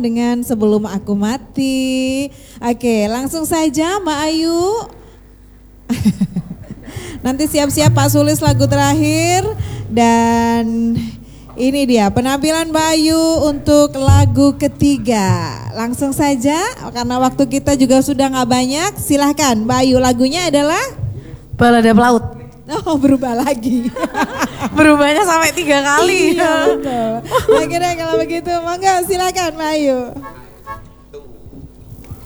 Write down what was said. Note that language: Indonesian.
dengan Sebelum Aku Mati. Oke, langsung saja Mbak Ayu. Nanti siap-siap Pak Sulis lagu terakhir. Dan ini dia penampilan Mbak Ayu untuk lagu ketiga. Langsung saja karena waktu kita juga sudah gak banyak. Silahkan Mbak Ayu, lagunya adalah Balada Pelaut. Oh, berubah lagi. Berubahnya sampai 3 kali. Iya betul. Oke deh kalau begitu, monggo silakan Mbak Ayu.